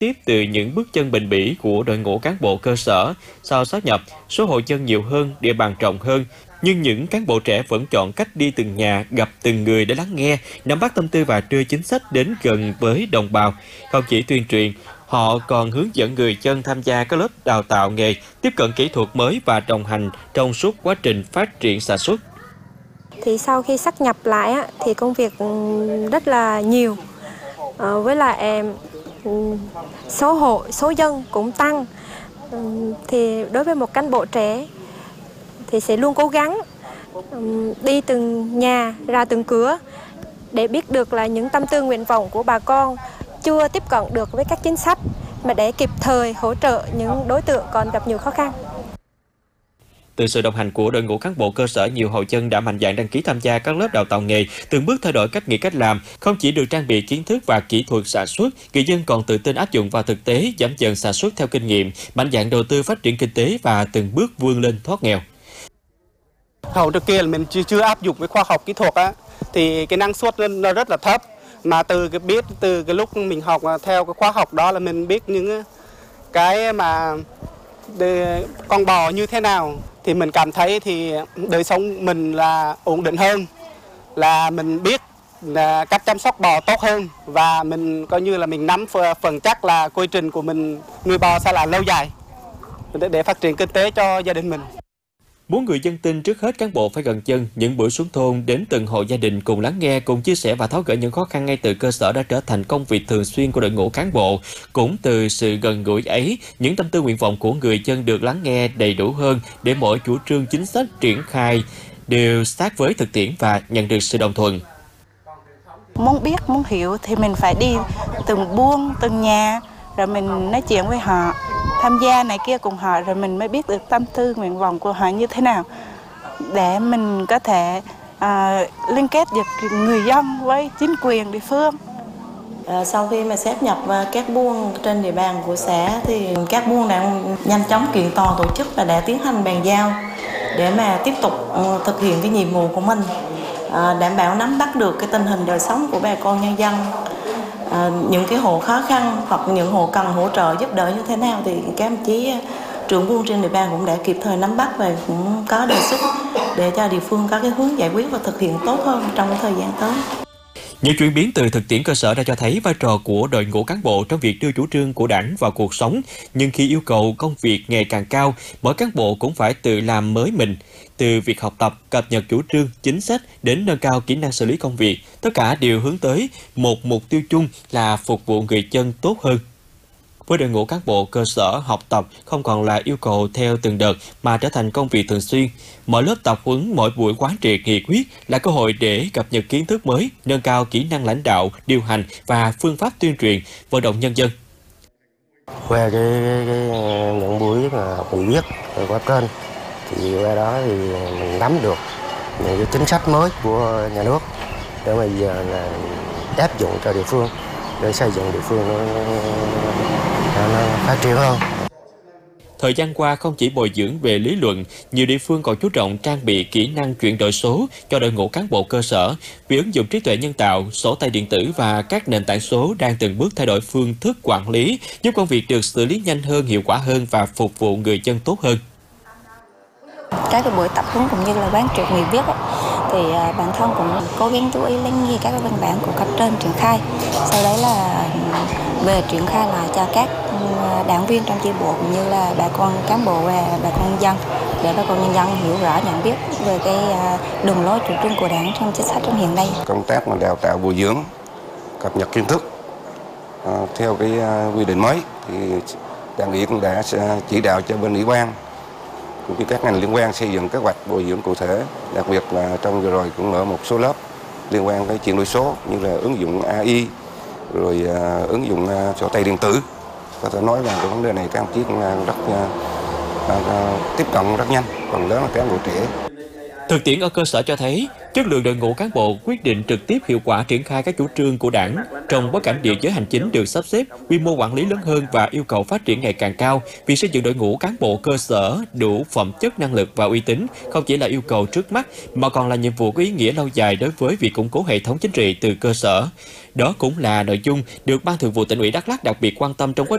tiếp từ những bước chân bền bỉ của đội ngũ cán bộ cơ sở. Sau sáp nhập, số hộ dân nhiều hơn, địa bàn rộng hơn, nhưng những cán bộ trẻ vẫn chọn cách đi từng nhà, gặp từng người để lắng nghe, nắm bắt tâm tư và đưa chính sách đến gần với đồng bào. Không chỉ tuyên truyền, họ còn hướng dẫn người dân tham gia các lớp đào tạo nghề, tiếp cận kỹ thuật mới và đồng hành trong suốt quá trình phát triển sản xuất. Thì sau khi sáp nhập lại thì công việc rất là nhiều, với lại số hộ, số dân cũng tăng. Thì đối với một cán bộ trẻ thì sẽ luôn cố gắng đi từng nhà, ra từng cửa để biết được là những tâm tư nguyện vọng của bà con chưa tiếp cận được với các chính sách, mà để kịp thời hỗ trợ những đối tượng còn gặp nhiều khó khăn. Từ sự đồng hành của đội ngũ cán bộ cơ sở, nhiều hộ dân đã mạnh dạn đăng ký tham gia các lớp đào tạo nghề, từng bước thay đổi cách nghĩ cách làm. Không chỉ được trang bị kiến thức và kỹ thuật sản xuất, người dân còn tự tin áp dụng vào thực tế, giảm dần sản xuất theo kinh nghiệm, mạnh dạn đầu tư phát triển kinh tế và từng bước vươn lên thoát nghèo. Hồi trước kia là mình chưa áp dụng cái khoa học kỹ thuật thì cái năng suất nó rất là thấp. Mà từ cái lúc mình học theo cái khóa học đó là mình biết những cái mà con bò như thế nào, thì mình cảm thấy thì đời sống mình là ổn định hơn, là mình biết là cách chăm sóc bò tốt hơn, và mình coi như là mình nắm phần chắc là quy trình của mình nuôi bò sẽ là lâu dài để phát triển kinh tế cho gia đình mình. Muốn người dân tin, trước hết cán bộ phải gần chân. Những buổi xuống thôn đến từng hộ gia đình cùng lắng nghe, cùng chia sẻ và tháo gỡ những khó khăn ngay từ cơ sở đã trở thành công việc thường xuyên của đội ngũ cán bộ. Cũng từ sự gần gũi ấy, những tâm tư nguyện vọng của người dân được lắng nghe đầy đủ hơn để mỗi chủ trương chính sách triển khai đều sát với thực tiễn và nhận được sự đồng thuận. Muốn biết, muốn hiểu thì mình phải đi từng buôn, từng nhà, rồi mình nói chuyện với họ, tham gia này kia cùng họ, rồi mình mới biết được tâm tư nguyện vọng của họ như thế nào, để mình có thể liên kết được người dân với chính quyền địa phương. Sau khi mà sáp nhập các buôn trên địa bàn của xã thì các buôn đã nhanh chóng kiện toàn tổ chức và đã tiến hành bàn giao để mà tiếp tục thực hiện cái nhiệm vụ của mình, đảm bảo nắm bắt được cái tình hình đời sống của bà con nhân dân. Những cái hộ khó khăn hoặc những hộ cần hỗ trợ giúp đỡ như thế nào thì các đồng chí trưởng buôn trên địa bàn cũng đã kịp thời nắm bắt và cũng có đề xuất để cho địa phương có cái hướng giải quyết và thực hiện tốt hơn trong cái thời gian tới. Những chuyển biến từ thực tiễn cơ sở đã cho thấy vai trò của đội ngũ cán bộ trong việc đưa chủ trương của Đảng vào cuộc sống. Nhưng khi yêu cầu công việc ngày càng cao, mỗi cán bộ cũng phải tự làm mới mình. Từ việc học tập, cập nhật chủ trương, chính sách đến nâng cao kỹ năng xử lý công việc, tất cả đều hướng tới một mục tiêu chung là phục vụ người dân tốt hơn. Với đội ngũ cán bộ cơ sở, học tập không còn là yêu cầu theo từng đợt mà trở thành công việc thường xuyên. Mỗi lớp tập huấn, mỗi buổi quán triệt nghị quyết là cơ hội để cập nhật kiến thức mới, nâng cao kỹ năng lãnh đạo, điều hành và phương pháp tuyên truyền, vận động nhân dân. Qua những buổi mà học nghị quyết qua kênh thì qua đó thì mình nắm được những cái chính sách mới của nhà nước để mà giờ là áp dụng cho địa phương, để xây dựng địa phương nó phát triển hơn. Thời gian qua, không chỉ bồi dưỡng về lý luận, nhiều địa phương còn chú trọng trang bị kỹ năng chuyển đổi số cho đội ngũ cán bộ cơ sở. Việc ứng dụng trí tuệ nhân tạo, sổ tay điện tử và các nền tảng số đang từng bước thay đổi phương thức quản lý, giúp công việc được xử lý nhanh hơn, hiệu quả hơn và phục vụ người dân tốt hơn. Các cái buổi tập huấn cũng như là quán triệt nghị quyết thì bản thân cũng cố gắng chú ý lắng nghe các văn bản của cấp trên triển khai, sau đấy là về triển khai lại cho các đảng viên trong chi bộ cũng như là bà con cán bộ và bà con nhân dân, để bà con nhân dân hiểu rõ, nhận biết về cái đường lối chủ trương của Đảng trong chính sách trong hiện nay. Công tác mà đào tạo bồi dưỡng, cập nhật kiến thức theo cái quy định mới thì Đảng ủy cũng đã chỉ đạo cho bên ủy ban cũng như các ngành liên quan xây dựng kế hoạch bồi dưỡng cụ thể, đặc biệt là trong vừa rồi cũng mở một số lớp liên quan tới chuyển đổi số như là ứng dụng AI, rồi ứng dụng sổ tay điện tử. Có thể nói là cái vấn đề này các đồng chí cũng rất tiếp cận rất nhanh, phần lớn là cán bộ trẻ. Thực tiễn ở cơ sở cho thấy, chất lượng đội ngũ cán bộ quyết định trực tiếp hiệu quả triển khai các chủ trương của Đảng. Trong bối cảnh địa giới hành chính được sắp xếp, quy mô quản lý lớn hơn và yêu cầu phát triển ngày càng cao, việc xây dựng đội ngũ cán bộ cơ sở đủ phẩm chất, năng lực và uy tín không chỉ là yêu cầu trước mắt mà còn là nhiệm vụ có ý nghĩa lâu dài đối với việc củng cố hệ thống chính trị từ cơ sở. Đó cũng là nội dung được Ban Thường vụ Tỉnh ủy Đắk Lắk đặc biệt quan tâm trong quá